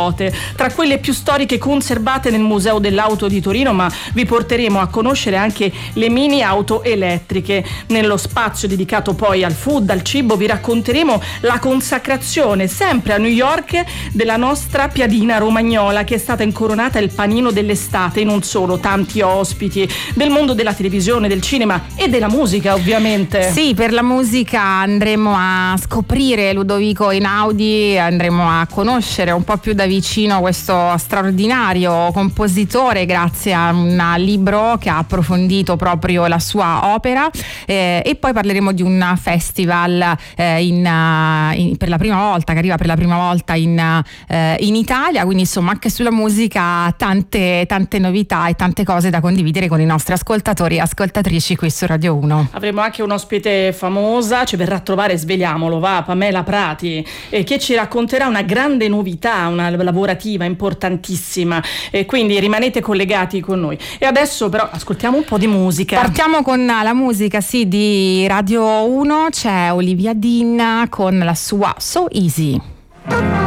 ruote, tra quelle più storiche conservate nel Museo dell'Auto di Torino, ma vi porteremo a conoscere anche le mini auto elettriche. Nello spazio dedicato poi al food, al cibo, vi racconteremo la consacrazione sempre a New York della nostra piadina romagnola, che è stata incoronata il panino dell'estate. E non solo, tanti ospiti del mondo della televisione, del cinema e della musica, ovviamente. Sì, per la musica andremo a scoprire Ludovico Einaudi, andremo a conoscere un po' più da vicino questo straordinario compositore grazie a un libro che ha approfondito proprio la sua opera, e poi parleremo di un festival per la prima volta, che arriva per la prima volta in Italia, quindi insomma anche sulla musica tante novità e tante cose da condividere con i nostri ascoltatori e ascoltatrici qui su Radio 1. Avremo anche un ospite famosa, ci verrà a trovare, sveliamolo, Pamela Prati, che ci racconterà una grande novità, una lavorativa importantissima, quindi rimanete collegati con noi. E adesso però ascoltiamo un po' di musica. Partiamo con la musica, sì, di Radio 1, c'è Olivia Dean con la sua So Easy.